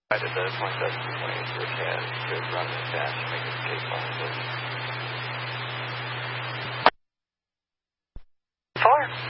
Right at the 27 ways, which has to run this dash to make escape possible. 4.